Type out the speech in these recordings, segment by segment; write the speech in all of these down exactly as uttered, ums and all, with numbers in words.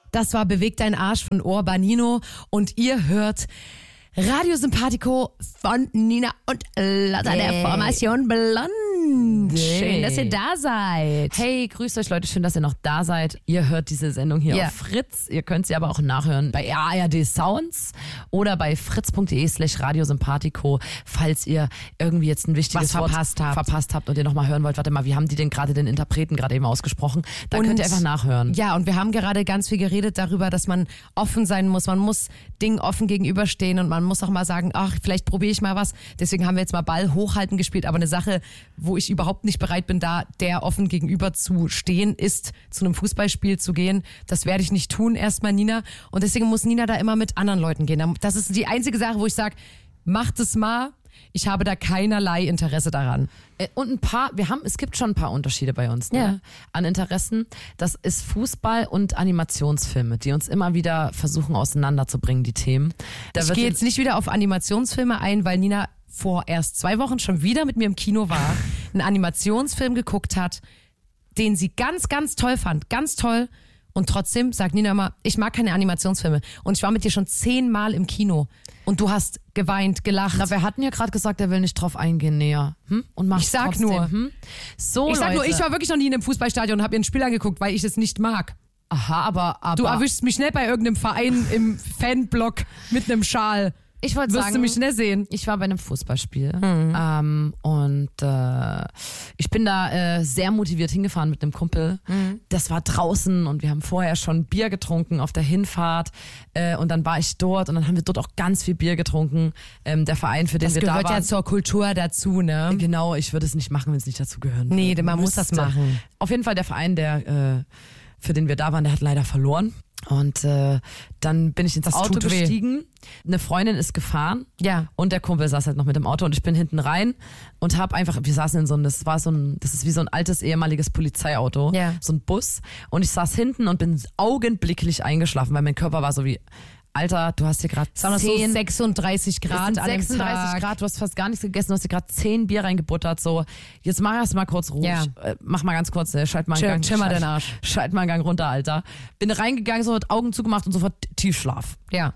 Das war Beweg dein Arsch von Urbanino und ihr hört Radio Sympathico von Nina und Lotta Yay. der Formation Blond. Yay. Schön, dass ihr da seid. Hey, grüßt euch Leute, schön, dass ihr noch da seid. Ihr hört diese Sendung hier Ja. auf Fritz. Ihr könnt sie aber auch nachhören bei A R D Sounds oder bei fritz.de slash Radio Sympathico, falls ihr irgendwie jetzt ein wichtiges Was Wort verpasst habt. verpasst habt und ihr nochmal hören wollt. Warte mal, wie haben die denn gerade den Interpreten gerade eben ausgesprochen? Da Und- könnt ihr einfach nachhören. Ja, und wir haben gerade ganz viel geredet darüber, dass man offen sein muss. Man muss Dingen offen gegenüberstehen und man muss auch mal sagen, ach, vielleicht probiere ich mal was. Deswegen haben wir jetzt mal Ball hochhalten gespielt. Aber eine Sache, wo ich überhaupt nicht bereit bin, da der offen gegenüber zu stehen, ist, zu einem Fußballspiel zu gehen. Das werde ich nicht tun, erstmal Nina. Und deswegen muss Nina da immer mit anderen Leuten gehen. Das ist die einzige Sache, wo ich sage, macht es mal. Ich habe da keinerlei Interesse daran. Äh, Und ein paar, wir haben, es gibt schon ein paar Unterschiede bei uns, ne? Ja. An Interessen. Das ist Fußball und Animationsfilme, die uns immer wieder versuchen auseinanderzubringen, die Themen. Da Ich wird gehe jetzt nicht wieder auf Animationsfilme ein, weil Nina vor erst zwei Wochen schon wieder mit mir im Kino war, einen Animationsfilm geguckt hat, den sie ganz, ganz toll fand. Ganz toll. Und trotzdem sagt Nina immer, ich mag keine Animationsfilme. Und ich war mit dir schon zehnmal im Kino. Und du hast geweint, gelacht. Na, wir hatten ja gerade gesagt, er will nicht drauf eingehen näher. Hm? Und macht's Ich sag trotzdem. nur. Hm? So, ich sag nur, Leute. ich war wirklich noch nie in einem Fußballstadion und habe ihr ein Spiel angeguckt, weil ich es nicht mag. Aha, aber, aber Du erwischst mich schnell bei irgendeinem Verein im Fanblock mit einem Schal. ich wollte Wirst sagen, du mich schnell sehen. ich war bei einem Fußballspiel Mhm. ähm, und äh, ich bin da äh, sehr motiviert hingefahren mit einem Kumpel. Mhm. Das war draußen und wir haben vorher schon Bier getrunken auf der Hinfahrt äh, und dann war ich dort und dann haben wir dort auch ganz viel Bier getrunken. Ähm, der Verein, für den Das wir da gehört waren. ja zur Kultur dazu, ne? Genau, ich würde es nicht machen, wenn es nicht dazu gehören Nee, würde. man muss das Müsste. machen. Auf jeden Fall der Verein, der äh, für den wir da waren, der hat leider verloren. Und äh, dann bin ich ins Das Auto tut weh. gestiegen. Eine Freundin ist gefahren. Ja. Und der Kumpel saß halt noch mit dem Auto und ich bin hinten rein und habe einfach, wir saßen in so einem, das war so ein, das ist wie so ein altes ehemaliges Polizeiauto, Ja. so ein Bus. Und ich saß hinten und bin augenblicklich eingeschlafen, weil mein Körper war so wie, Alter, du hast hier gerade Es waren noch so zehn sechsunddreißig Grad es an sind dem sechsunddreißig Tag. Grad, du hast fast gar nichts gegessen, du hast dir gerade zehn Bier reingebuttert, so, jetzt mach erst mal kurz ruhig, Ja. äh, mach mal ganz kurz, äh, schalt mal einen Chill- Gang, chill mal schalt- den Arsch. schalt mal einen Gang runter, Alter. Bin reingegangen, so hat Augen zugemacht und sofort Tiefschlaf. Ja.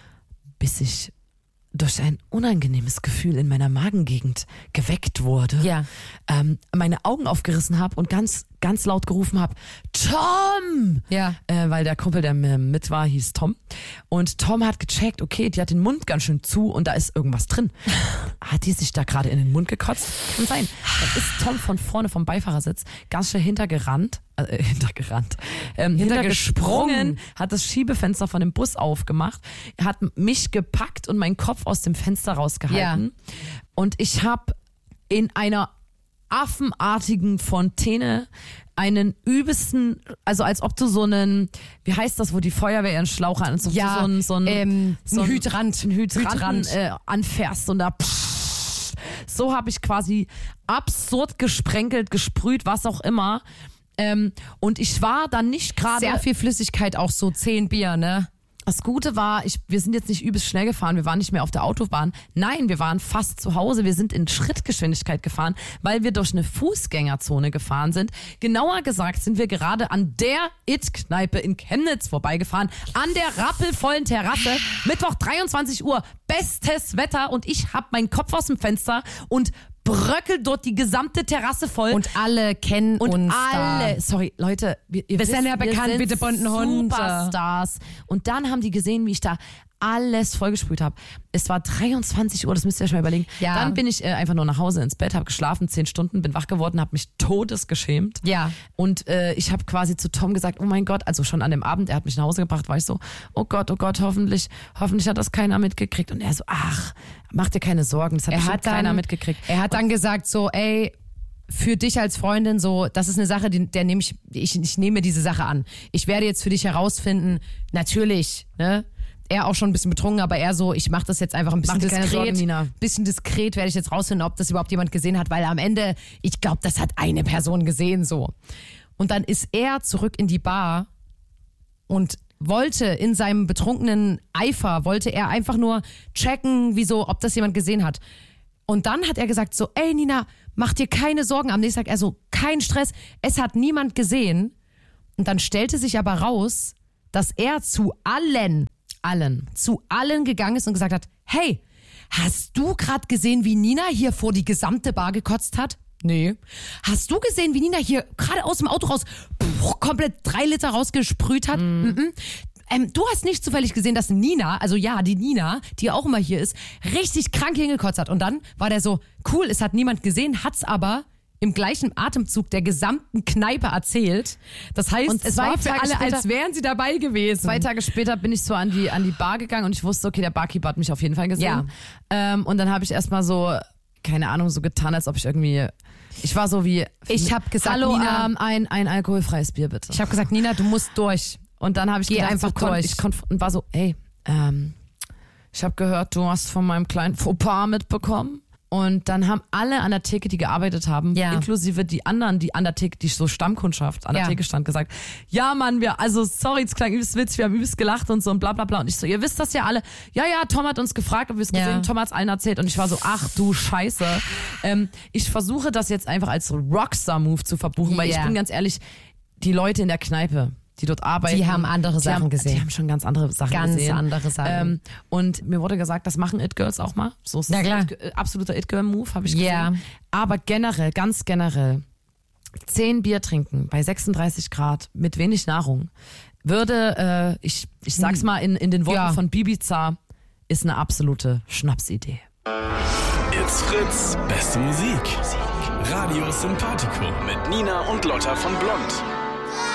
Bis ich durch ein unangenehmes Gefühl in meiner Magengegend geweckt wurde, Ja. ähm, meine Augen aufgerissen habe und ganz, ganz laut gerufen habe, Tom! Ja. Äh, weil der Kumpel, der mir mit war, hieß Tom. Und Tom hat gecheckt, okay, die hat den Mund ganz schön zu und da ist irgendwas drin. Hat die sich da gerade in den Mund gekotzt? Kann sein. Dann ist Tom von vorne vom Beifahrersitz ganz schnell hintergerannt, äh, hintergerannt, ähm, Hintergesprungen. hintergesprungen, hat das Schiebefenster von dem Bus aufgemacht, hat mich gepackt und meinen Kopf aus dem Fenster rausgehalten. Und ich habe in einer affenartigen Fontäne einen übelsten, also als ob du so einen, wie heißt das, wo die Feuerwehr ihren Schlauch an, als ob Ja, du so einen, so einen, ähm, so ein Hydrant. einen Hydrant, Hydrant. Äh, anfährst und da pssst, so habe ich quasi absurd gesprenkelt, gesprüht, was auch immer. Ähm, und ich war dann nicht gerade. Sehr viel Flüssigkeit, auch so zehn Bier, ne? Das Gute war, ich, wir sind jetzt nicht übelst schnell gefahren, wir waren nicht mehr auf der Autobahn. Nein, wir waren fast zu Hause, wir sind in Schrittgeschwindigkeit gefahren, weil wir durch eine Fußgängerzone gefahren sind. Genauer gesagt sind wir gerade an der It-Kneipe in Chemnitz vorbeigefahren, an der rappelvollen Terrasse, Mittwoch dreiundzwanzig Uhr, bestes Wetter und ich hab meinen Kopf aus dem Fenster und bröckelt dort die gesamte Terrasse voll. Und alle kennen Und uns alle, da. sorry, Leute, wir, ihr Wir sind wisst, ja bekannt, wir sind bitte bunten Hunde. Superstars. Und dann haben die gesehen, wie ich da alles vollgesprüht habe. Es war dreiundzwanzig Uhr, das müsst ihr euch mal überlegen. Ja. Dann bin ich äh, einfach nur nach Hause ins Bett, habe geschlafen, zehn Stunden, bin wach geworden, habe mich todesgeschämt. Ja. Und äh, ich habe quasi zu Tom gesagt, oh mein Gott, also schon an dem Abend, er hat mich nach Hause gebracht, war ich so, oh Gott, oh Gott, hoffentlich, hoffentlich hat das keiner mitgekriegt. Und er so, ach, mach dir keine Sorgen, das hat, Er bestimmt hat dann, keiner mitgekriegt. Er hat dann gesagt so, ey, für dich als Freundin so, das ist eine Sache, die, der nehme ich, ich, ich nehme diese Sache an. Ich werde jetzt für dich herausfinden, natürlich, ne? Er auch schon ein bisschen betrunken, aber er so, ich mache das jetzt einfach ein bisschen Mach dir keine diskret. Sorgen, Nina. Bisschen diskret werde ich jetzt rausfinden, ob das überhaupt jemand gesehen hat, weil am Ende, ich glaube, das hat eine Person gesehen so. Und dann ist er zurück in die Bar und wollte in seinem betrunkenen Eifer, wollte er einfach nur checken, wieso, ob das jemand gesehen hat. Und dann hat er gesagt so, ey Nina, mach dir keine Sorgen. Am nächsten Tag er so, kein Stress, es hat niemand gesehen. Und dann stellte sich aber raus, dass er zu allen, Allen. zu allen gegangen ist und gesagt hat, hey, hast du gerade gesehen, wie Nina hier vor die gesamte Bar gekotzt hat? Nee. Hast du gesehen, wie Nina hier gerade aus dem Auto raus pff, komplett drei Liter rausgesprüht hat? Mm. Mm-mm. Ähm, du hast nicht zufällig gesehen, dass Nina, also ja, die Nina, die auch immer hier ist, richtig krank hingekotzt hat. Und dann war der so, cool, es hat niemand gesehen, hat's aber im gleichen Atemzug der gesamten Kneipe erzählt. Das heißt, Und es zwei war für Tage alle, später- als wären sie dabei gewesen. Zwei Tage später bin ich so an die, an die Bar gegangen und ich wusste, okay, der Barkeeper hat mich auf jeden Fall gesehen. Ja. Ähm, und dann habe ich erstmal so, keine Ahnung, so getan, als ob ich irgendwie, ich war so wie, Ich hab gesagt, hallo, Nina- ähm, ein, ein alkoholfreies Bier bitte. Ich habe gesagt, Nina, du musst durch. Und dann habe ich Geh gedacht, einfach so, kon- durch. Ich konf- und war so, ey, ähm, ich habe gehört, du hast von meinem kleinen Fauxpas mitbekommen. Und dann haben alle an der Theke, die gearbeitet haben, Ja. inklusive die anderen, die an der Theke, die so Stammkundschaft an der Ja. Theke stand, gesagt, ja Mann, wir, also sorry, es klang übelst witzig, wir haben übelst gelacht und so und bla bla bla. Und ich so, ihr wisst das ja alle. Ja, ja, Tom hat uns gefragt, ob wir es Ja. gesehen, Tom hat es allen erzählt. Und ich war so, ach du Scheiße. Ähm, ich versuche das jetzt einfach als Rockstar-Move zu verbuchen, weil Ja. ich bin ganz ehrlich, die Leute in der Kneipe, die dort arbeiten. Die haben andere die Sachen haben, gesehen. Die haben schon ganz andere Sachen Ganz gesehen. andere Sachen. Ähm, und mir wurde gesagt, das machen It-Girls auch mal. So ist Na es klar. It- äh, absoluter It-Girl-Move, habe ich gesehen. Ja. Aber generell, ganz generell, zehn Bier trinken bei sechsunddreißig Grad mit wenig Nahrung würde, äh, ich, ich sag's mal in, in den Worten Ja. von Bibiza, ist eine absolute Schnapsidee. It's Fritz, beste Musik. Radio Sympathico mit Nina und Lotta von Blond.